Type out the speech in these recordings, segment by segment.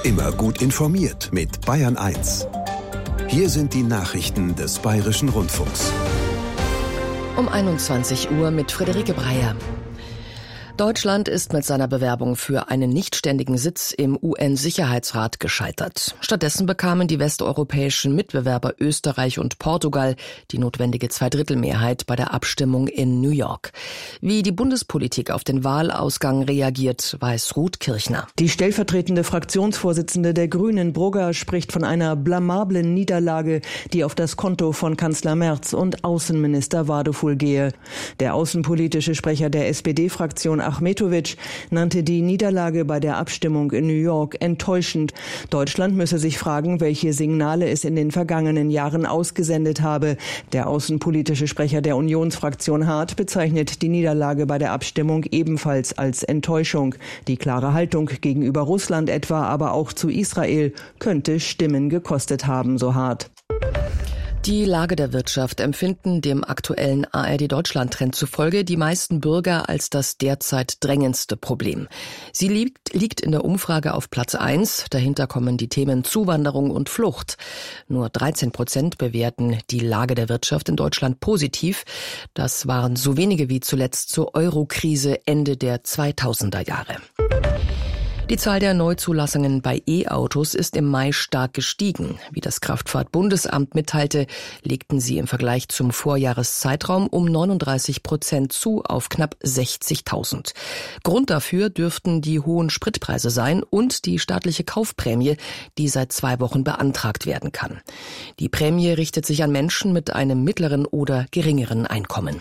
Immer gut informiert mit Bayern 1. Hier sind die Nachrichten des Bayerischen Rundfunks. Um 21 Uhr mit Friederike Breyer. Deutschland ist mit seiner Bewerbung für einen nichtständigen Sitz im UN-Sicherheitsrat gescheitert. Stattdessen bekamen die westeuropäischen Mitbewerber Österreich und Portugal die notwendige Zweidrittelmehrheit bei der Abstimmung in New York. Wie die Bundespolitik auf den Wahlausgang reagiert, weiß Ruth Kirchner. Die stellvertretende Fraktionsvorsitzende der Grünen, Brugger, spricht von einer blamablen Niederlage, die auf das Konto von Kanzler Merz und Außenminister Wadefull gehe. Der außenpolitische Sprecher der SPD-Fraktion Achmetovic nannte die Niederlage bei der Abstimmung in New York enttäuschend. Deutschland müsse sich fragen, welche Signale es in den vergangenen Jahren ausgesendet habe. Der außenpolitische Sprecher der Unionsfraktion Hart bezeichnet die Niederlage bei der Abstimmung ebenfalls als Enttäuschung. Die klare Haltung gegenüber Russland etwa, aber auch zu Israel, könnte Stimmen gekostet haben, so Hart. Die Lage der Wirtschaft empfinden dem aktuellen ARD-Deutschland-Trend zufolge die meisten Bürger als das derzeit drängendste Problem. Sie liegt in der Umfrage auf Platz 1. Dahinter kommen die Themen Zuwanderung und Flucht. Nur 13% bewerten die Lage der Wirtschaft in Deutschland positiv. Das waren so wenige wie zuletzt zur Euro-Krise Ende der 2000er Jahre. Die Zahl der Neuzulassungen bei E-Autos ist im Mai stark gestiegen. Wie das Kraftfahrtbundesamt mitteilte, legten sie im Vergleich zum Vorjahreszeitraum um 39% zu auf knapp 60.000. Grund dafür dürften die hohen Spritpreise sein und die staatliche Kaufprämie, die seit 2 Wochen beantragt werden kann. Die Prämie richtet sich an Menschen mit einem mittleren oder geringeren Einkommen.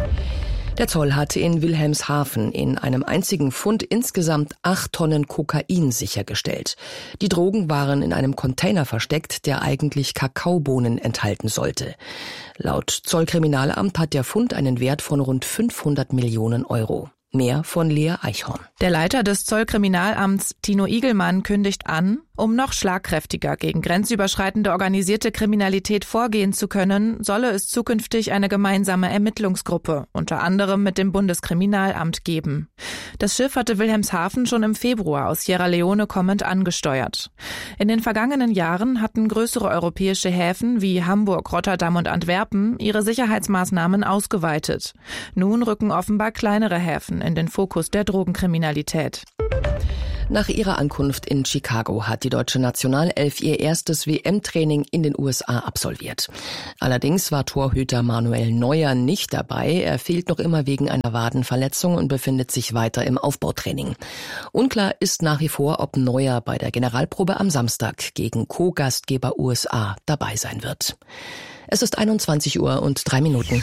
Der Zoll hatte in Wilhelmshaven in einem einzigen Fund insgesamt 8 Tonnen Kokain sichergestellt. Die Drogen waren in einem Container versteckt, der eigentlich Kakaobohnen enthalten sollte. Laut Zollkriminalamt hat der Fund einen Wert von rund 500 Millionen Euro. Mehr von Lea Eichhorn. Der Leiter des Zollkriminalamts, Tino Igelmann, kündigt an, um noch schlagkräftiger gegen grenzüberschreitende organisierte Kriminalität vorgehen zu können, solle es zukünftig eine gemeinsame Ermittlungsgruppe, unter anderem mit dem Bundeskriminalamt, geben. Das Schiff hatte Wilhelmshaven schon im Februar aus Sierra Leone kommend angesteuert. In den vergangenen Jahren hatten größere europäische Häfen wie Hamburg, Rotterdam und Antwerpen ihre Sicherheitsmaßnahmen ausgeweitet. Nun rücken offenbar kleinere Häfen in den Fokus der Drogenkriminalität. Nach ihrer Ankunft in Chicago hat die deutsche Nationalelf ihr erstes WM-Training in den USA absolviert. Allerdings war Torhüter Manuel Neuer nicht dabei. Er fehlt noch immer wegen einer Wadenverletzung und befindet sich weiter im Aufbautraining. Unklar ist nach wie vor, ob Neuer bei der Generalprobe am Samstag gegen Co-Gastgeber USA dabei sein wird. Es ist 21 Uhr und 3 Minuten.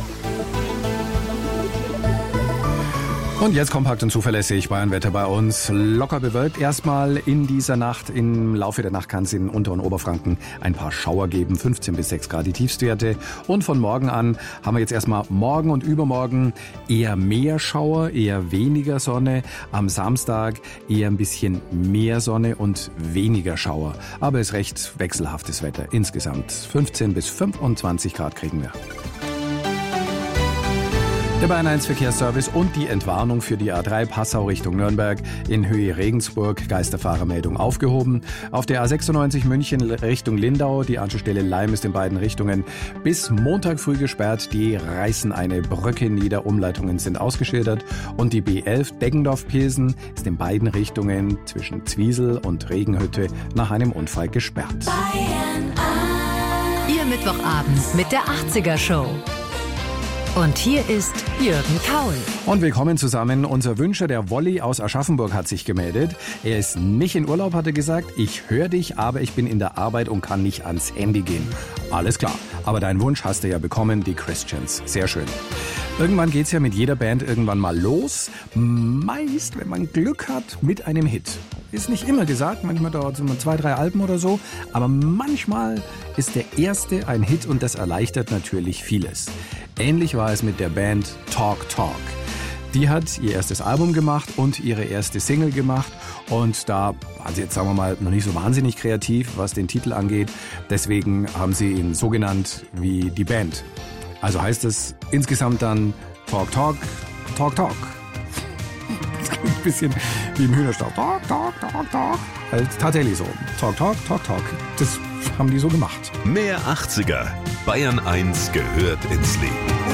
Und jetzt kompakt und zuverlässig Bayernwetter bei uns. Locker bewölkt erstmal in dieser Nacht. Im Laufe der Nacht kann es in Unter- und Oberfranken ein paar Schauer geben. 15 bis 6 Grad die Tiefstwerte. Und von morgen an haben wir jetzt erstmal morgen und übermorgen eher mehr Schauer, eher weniger Sonne. Am Samstag eher ein bisschen mehr Sonne und weniger Schauer. Aber es ist recht wechselhaftes Wetter. Insgesamt 15 bis 25 Grad kriegen wir. Der Bayern 1 Verkehrsservice und die Entwarnung für die A3 Passau Richtung Nürnberg in Höhe Regensburg, Geisterfahrermeldung aufgehoben. Auf der A96 München Richtung Lindau, die Anschlussstelle Leim ist in beiden Richtungen bis Montag früh gesperrt. Die reißen eine Brücke nieder, Umleitungen sind ausgeschildert. Und die B11 Deggendorf-Pilsen ist in beiden Richtungen zwischen Zwiesel und Regenhütte nach einem Unfall gesperrt. Bayern 1. Ihr Mittwochabend mit der 80er Show. Und hier ist Jürgen Kaul. Und willkommen zusammen. Unser Wünscher, der Wolli aus Aschaffenburg, hat sich gemeldet. Er ist nicht in Urlaub, hat er gesagt. Ich höre dich, aber ich bin in der Arbeit und kann nicht ans Handy gehen. Alles klar. Aber deinen Wunsch hast du ja bekommen, die Christians. Sehr schön. Irgendwann geht's ja mit jeder Band irgendwann mal los. Meist, wenn man Glück hat, mit einem Hit. Ist nicht immer gesagt, manchmal dauert es immer 2, 3 Alben oder so. Aber manchmal ist der erste ein Hit und das erleichtert natürlich vieles. Ähnlich war es mit der Band Talk Talk. Die hat ihr erstes Album gemacht und ihre erste Single gemacht. Und da waren sie jetzt, sagen wir mal, noch nicht so wahnsinnig kreativ, was den Titel angeht. Deswegen haben sie ihn so genannt wie die Band. Also heißt es insgesamt dann Talk Talk, Talk Talk. Das klingt ein Wie im Hühnerstall. Talk, talk, talk, talk. Also tatsächlich so. Talk, talk, talk, talk. Das haben die so gemacht. Mehr 80er. Bayern 1 gehört ins Leben.